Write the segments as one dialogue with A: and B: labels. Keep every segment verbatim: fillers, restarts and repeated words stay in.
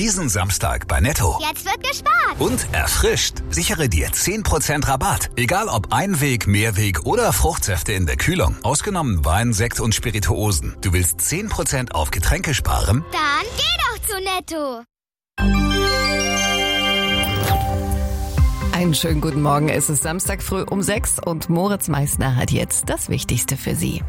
A: Diesen Samstag bei Netto.
B: Jetzt wird gespart.
A: Und erfrischt. Sichere dir zehn Prozent Rabatt. Egal ob Einweg, Mehrweg oder Fruchtsäfte in der Kühlung. Ausgenommen Wein, Sekt und Spirituosen. Du willst zehn Prozent auf Getränke sparen?
B: Dann geh doch zu Netto.
C: Einen schönen guten Morgen. Es ist Samstag früh um sechs und Moritz Meissner hat jetzt das Wichtigste für Sie.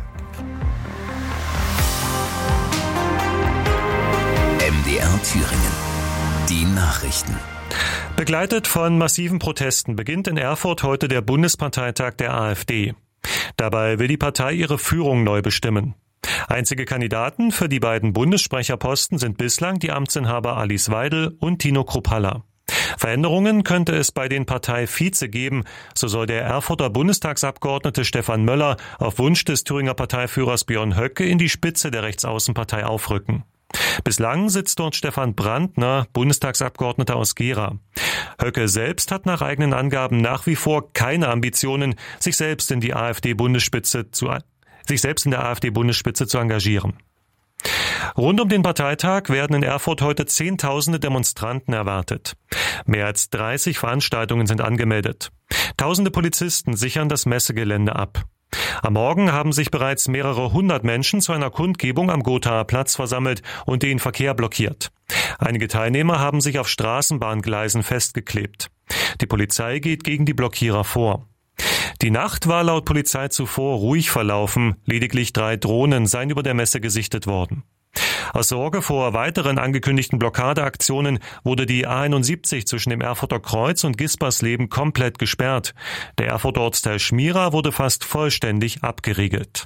A: M D R Thüringen. Die Nachrichten.
D: Begleitet von massiven Protesten beginnt in Erfurt heute der Bundesparteitag der AfD. Dabei will die Partei ihre Führung neu bestimmen. Einzige Kandidaten für die beiden Bundessprecherposten sind bislang die Amtsinhaber Alice Weidel und Tino Kruppalla. Veränderungen könnte es bei den Parteivize geben, so soll der Erfurter Bundestagsabgeordnete Stefan Möller auf Wunsch des Thüringer Parteiführers Björn Höcke in die Spitze der Rechtsaußenpartei aufrücken. Bislang sitzt dort Stefan Brandner, Bundestagsabgeordneter aus Gera. Höcke selbst hat nach eigenen Angaben nach wie vor keine Ambitionen, sich selbst in die AfD-Bundesspitze zu, sich selbst in der AfD-Bundesspitze zu engagieren. Rund um den Parteitag werden in Erfurt heute Zehntausende Demonstranten erwartet. Mehr als dreißig Veranstaltungen sind angemeldet. Tausende Polizisten sichern das Messegelände ab. Am Morgen haben sich bereits mehrere hundert Menschen zu einer Kundgebung am Gothaer Platz versammelt und den Verkehr blockiert. Einige Teilnehmer haben sich auf Straßenbahngleisen festgeklebt. Die Polizei geht gegen die Blockierer vor. Die Nacht war laut Polizei zuvor ruhig verlaufen, lediglich drei Drohnen seien über der Messe gesichtet worden. Aus Sorge vor weiteren angekündigten Blockadeaktionen wurde die A einundsiebzig zwischen dem Erfurter Kreuz und Gispersleben komplett gesperrt. Der Erfurter Ortsteil Schmira wurde fast vollständig abgeriegelt.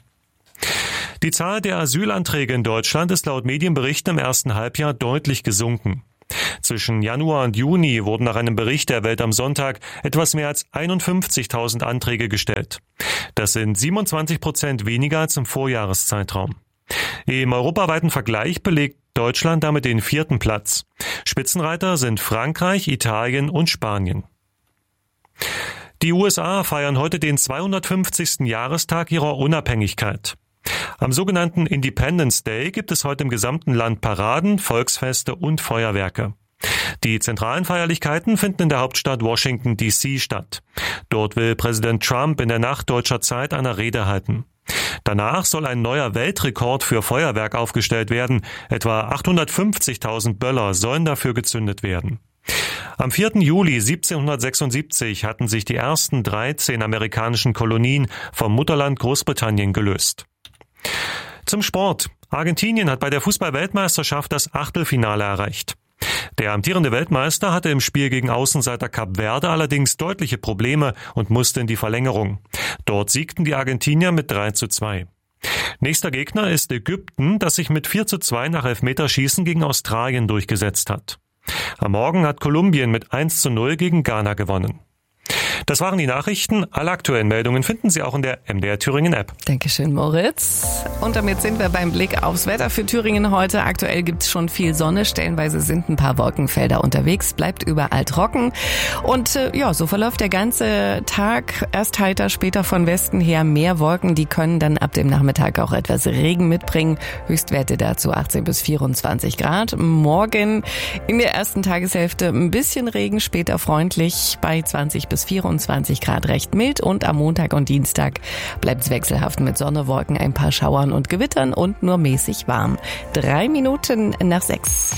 D: Die Zahl der Asylanträge in Deutschland ist laut Medienberichten im ersten Halbjahr deutlich gesunken. Zwischen Januar und Juni wurden nach einem Bericht der Welt am Sonntag etwas mehr als einundfünfzigtausend Anträge gestellt. Das sind siebenundzwanzig Prozent weniger als im Vorjahreszeitraum. Im europaweiten Vergleich belegt Deutschland damit den vierten Platz. Spitzenreiter sind Frankreich, Italien und Spanien. Die U S A feiern heute den zweihundertfünfzigsten Jahrestag ihrer Unabhängigkeit. Am sogenannten Independence Day gibt es heute im gesamten Land Paraden, Volksfeste und Feuerwerke. Die zentralen Feierlichkeiten finden in der Hauptstadt Washington D C statt. Dort will Präsident Trump in der Nacht deutscher Zeit eine Rede halten. Danach soll ein neuer Weltrekord für Feuerwerk aufgestellt werden. Etwa achthundertfünfzigtausend Böller sollen dafür gezündet werden. Am vierten Juli siebzehnhundertsechsundsiebzig hatten sich die ersten dreizehn amerikanischen Kolonien vom Mutterland Großbritannien gelöst. Zum Sport. Argentinien hat bei der Fußball-Weltmeisterschaft das Achtelfinale erreicht. Der amtierende Weltmeister hatte im Spiel gegen Außenseiter Kap Verde allerdings deutliche Probleme und musste in die Verlängerung. Dort siegten die Argentinier mit drei zu zwei. Nächster Gegner ist Ägypten, das sich mit vier zu zwei nach Elfmeterschießen gegen Australien durchgesetzt hat. Am Morgen hat Kolumbien mit eins zu null gegen Ghana gewonnen. Das waren die Nachrichten. Alle aktuellen Meldungen finden Sie auch in der M D R Thüringen App.
C: Dankeschön, Moritz. Und damit sind wir beim Blick aufs Wetter für Thüringen heute. Aktuell gibt es schon viel Sonne. Stellenweise sind ein paar Wolkenfelder unterwegs. Bleibt überall trocken. Und äh, ja, so verläuft der ganze Tag. Erst heiter, später von Westen her mehr Wolken. Die können dann ab dem Nachmittag auch etwas Regen mitbringen. Höchstwerte dazu achtzehn bis vierundzwanzig Grad. Morgen in der ersten Tageshälfte ein bisschen Regen, später freundlich bei zwanzig bis vierundzwanzig Grad, recht mild, und am Montag und Dienstag bleibt es wechselhaft mit Sonne, Wolken, ein paar Schauern und Gewittern und nur mäßig warm. Drei Minuten nach sechs.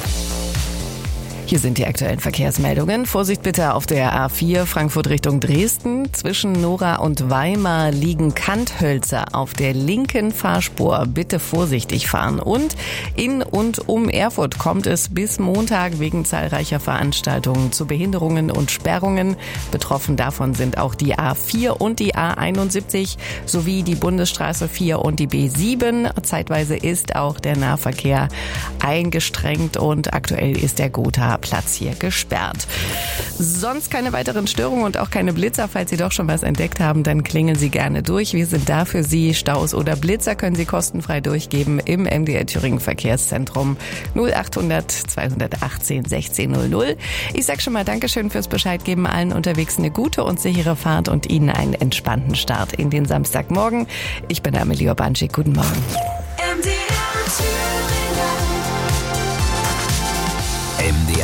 C: Hier sind die aktuellen Verkehrsmeldungen. Vorsicht bitte auf der A vier Frankfurt Richtung Dresden. Zwischen Nora und Weimar liegen Kanthölzer auf der linken Fahrspur. Bitte vorsichtig fahren. Und in und um Erfurt kommt es bis Montag wegen zahlreicher Veranstaltungen zu Behinderungen und Sperrungen. Betroffen davon sind auch die A vier und die A einundsiebzig sowie die Bundesstraße vier und die B sieben. Zeitweise ist auch der Nahverkehr eingestrengt und aktuell ist der Gothaer Platz hier gesperrt. Sonst keine weiteren Störungen und auch keine Blitzer. Falls Sie doch schon was entdeckt haben, dann klingeln Sie gerne durch. Wir sind da für Sie. Staus oder Blitzer können Sie kostenfrei durchgeben im M D R Thüringen Verkehrszentrum null achthundert zweihundertachtzehn sechzehn null null. Ich sag schon mal Dankeschön fürs Bescheid geben. Allen unterwegs eine gute und sichere Fahrt und Ihnen einen entspannten Start in den Samstagmorgen. Ich bin Amelie Urbanczyk. Guten Morgen.
E: M D R Thüringen.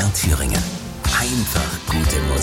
E: Thüringen. Einfach gute Musik.